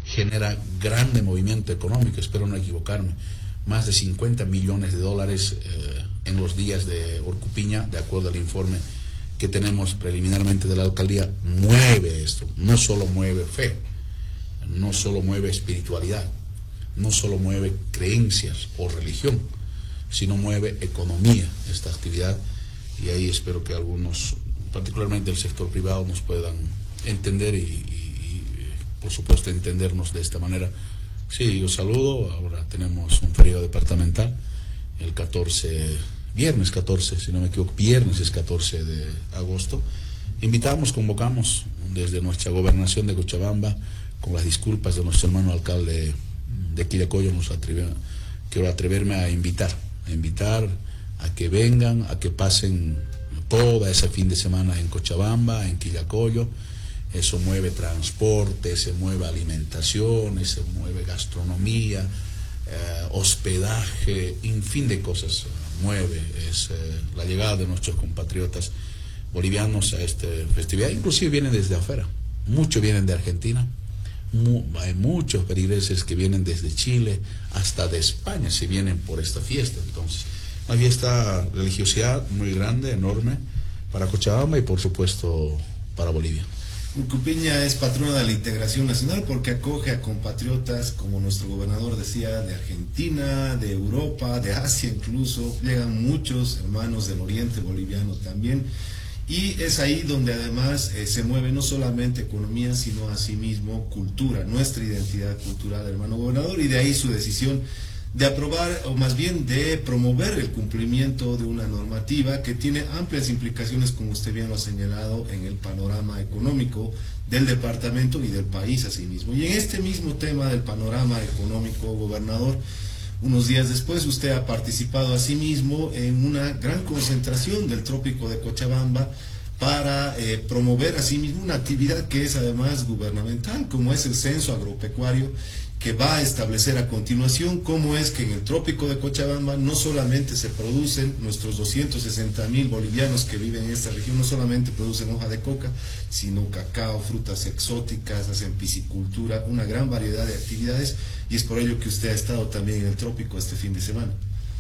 genera grande movimiento económico, espero no equivocarme, más de 50 millones de dólares en los días de Orcupiña, de acuerdo al informe que tenemos preliminarmente de la alcaldía. Mueve esto, no solo mueve fe, no solo mueve espiritualidad, no solo mueve creencias o religión, sino mueve economía esta actividad, y ahí espero que algunos, particularmente el sector privado, nos puedan entender y por supuesto entendernos de esta manera. Sí, yo saludo. Ahora tenemos un feriado departamental el 14, viernes 14, si no me equivoco, viernes es 14 de agosto. Invitamos, convocamos desde nuestra gobernación de Cochabamba, con las disculpas de nuestro hermano alcalde de Quillacollo, quiero atreverme a invitar a que vengan, a que pasen toda ese fin de semana en Cochabamba, en Quillacollo. Eso mueve transporte, se mueve alimentación, se mueve gastronomía, hospedaje, fin de cosas mueve. Es la llegada de nuestros compatriotas bolivianos a esta festividad. Inclusive vienen desde afuera, muchos vienen de Argentina, hay muchos feligreses que vienen desde Chile, hasta de España, se vienen por esta fiesta. Entonces, una fiesta religiosidad muy grande, enorme, para Cochabamba y por supuesto para Bolivia. Orcupiña es patrona de la integración nacional porque acoge a compatriotas, como nuestro gobernador decía, de Argentina, de Europa, de Asia incluso. Llegan muchos hermanos del oriente boliviano también, y es ahí donde además se mueve no solamente economía, sino asimismo cultura, nuestra identidad cultural, hermano gobernador, y de ahí su decisión de aprobar, o más bien de promover el cumplimiento de una normativa que tiene amplias implicaciones, como usted bien lo ha señalado, en el panorama económico del departamento y del país asimismo. Y en este mismo tema del panorama económico, gobernador, unos días después usted ha participado asimismo en una gran concentración del Trópico de Cochabamba para promover asimismo una actividad que es además gubernamental, como es el censo agropecuario, que va a establecer a continuación cómo es que en el Trópico de Cochabamba no solamente se producen nuestros 260.000 bolivianos que viven en esta región, no solamente producen hoja de coca, sino cacao, frutas exóticas, hacen piscicultura, una gran variedad de actividades, y es por ello que usted ha estado también en el Trópico este fin de semana.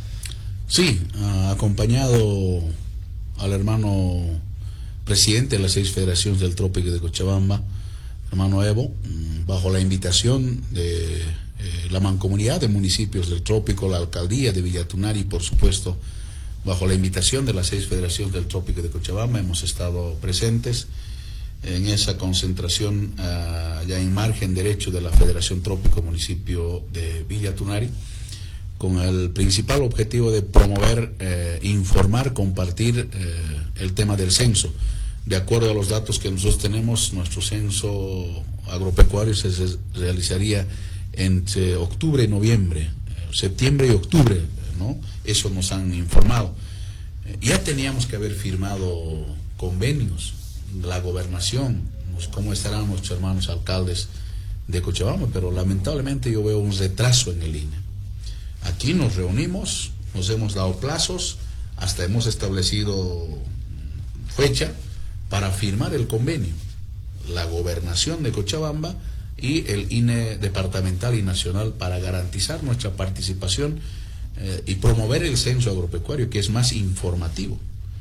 Sí, acompañado al hermano presidente de las 6 federaciones del Trópico de Cochabamba, hermano Evo, bajo la invitación de la mancomunidad de municipios del Trópico, la alcaldía de Villatunari, y por supuesto bajo la invitación de las 6 federaciones del Trópico de Cochabamba, hemos estado presentes en esa concentración ya en margen derecho de la Federación Trópico, municipio de Villatunari, con el principal objetivo de promover, informar, compartir el tema del censo. De acuerdo a los datos que nosotros tenemos, nuestro censo agropecuario se realizaría entre octubre y noviembre, septiembre y octubre, ¿no? Eso nos han informado. Ya teníamos que haber firmado convenios, la gobernación, cómo estarán nuestros hermanos alcaldes de Cochabamba, pero lamentablemente yo veo un retraso en el INE. Aquí nos reunimos, nos hemos dado plazos, hasta hemos establecido fecha para firmar el convenio, la gobernación de Cochabamba y el INE departamental y nacional, para garantizar nuestra participación y promover el censo agropecuario, que es más informativo.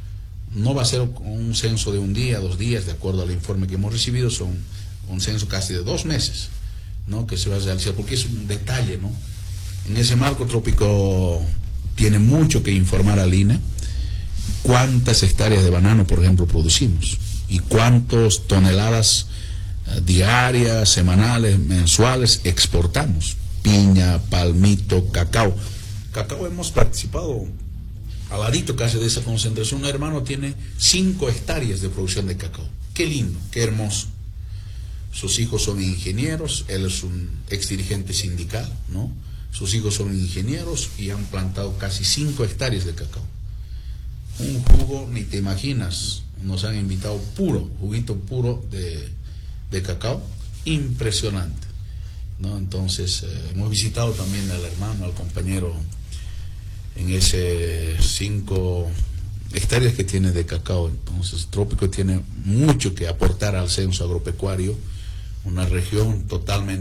No va a ser un censo de un día, 2 días, de acuerdo al informe que hemos recibido, son un censo casi de 2 meses, ¿no?, que se va a realizar, porque es un detalle, ¿no? En ese marco Trópico tiene mucho que informar al INE. ¿Cuántas hectáreas de banano, por ejemplo, producimos? ¿Y cuántas toneladas diarias, semanales, mensuales exportamos? Piña, palmito, cacao. Cacao hemos participado al ladito casi de esa concentración. Un hermano tiene 5 hectáreas de producción de cacao. Qué lindo, qué hermoso. Sus hijos son ingenieros, él es un exdirigente sindical, ¿no? Sus hijos son ingenieros y han plantado casi 5 hectáreas de cacao. Un jugo, ni te imaginas, nos han invitado puro, juguito puro de cacao, impresionante, ¿no? Entonces, hemos visitado también al hermano, al compañero, en ese 5 hectáreas que tiene de cacao. Entonces, Trópico tiene mucho que aportar al censo agropecuario, una región totalmente